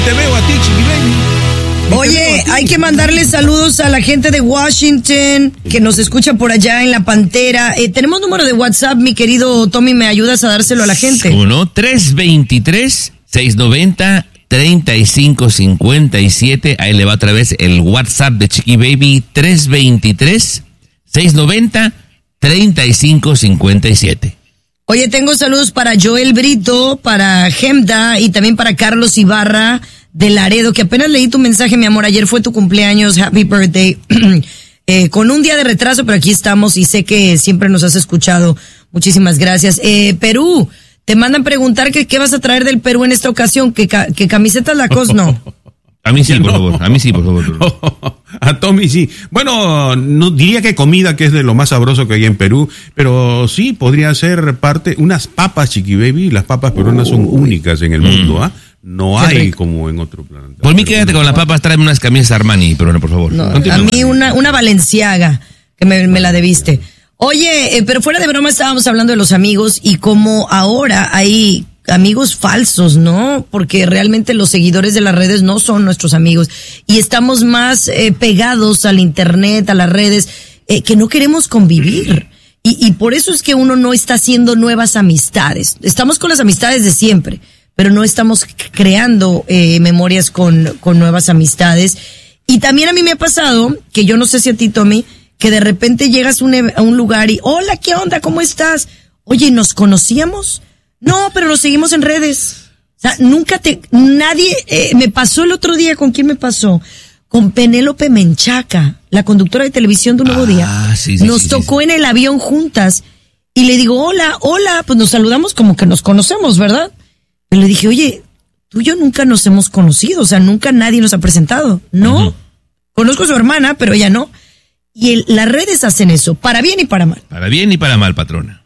Te veo a ti, Chiqui Baby. Oye, hay que mandarle saludos a la gente de Washington que nos escucha por allá en La Pantera. Tenemos número de WhatsApp, mi querido Tommy, ¿me ayudas a dárselo a la gente? 323-690-3557. Ahí le va otra vez el WhatsApp de Chiqui Baby, 323-690-3557. Oye, tengo saludos para Joel Brito, para Gemda y también para Carlos Ibarra de Laredo, que apenas leí tu mensaje, mi amor. Ayer fue tu cumpleaños, happy birthday. Con un día de retraso, pero aquí estamos y sé que siempre nos has escuchado. Muchísimas gracias. Perú, te mandan preguntar que qué vas a traer del Perú en esta ocasión, que camisetas Lacoste no. A mí sí, por favor. A mí sí, por favor. A Tommy sí. Bueno, no diría que comida, que es de lo más sabroso que hay en Perú, pero sí podría ser parte, unas papas, Chiqui Baby. Las papas peruanas son únicas en el mundo, ¿ah? No hay como en otro planeta. Por mí quédate con las papas, tráeme unas camisas Armani, pero no, por favor. No, a mí una Balenciaga, que me la debiste. Oye, pero fuera de broma estábamos hablando de los amigos y cómo ahora hay amigos falsos, ¿no? Porque realmente los seguidores de las redes no son nuestros amigos y estamos más pegados al internet, a las redes, que no queremos convivir. Y por eso es que uno no está haciendo nuevas amistades. Estamos con las amistades de siempre, pero no estamos creando memorias con nuevas amistades. Y también a mí me ha pasado, que yo no sé si a ti, Tommy, que de repente llegas a un lugar y, hola, ¿qué onda? ¿Cómo estás? Oye, ¿nos conocíamos? No, pero nos seguimos en redes. O sea, nadie, me pasó el otro día, ¿con quién me pasó? Con Penélope Menchaca, la conductora de televisión de Un Nuevo Día. Sí, nos tocó en el avión juntas y le digo, hola, pues nos saludamos como que nos conocemos, ¿verdad? Y le dije, oye, tú y yo nunca nos hemos conocido, o sea, nunca nadie nos ha presentado, ¿no? Uh-huh. Conozco a su hermana, pero ella no. Y las redes hacen eso, para bien y para mal. Para bien y para mal, patrona.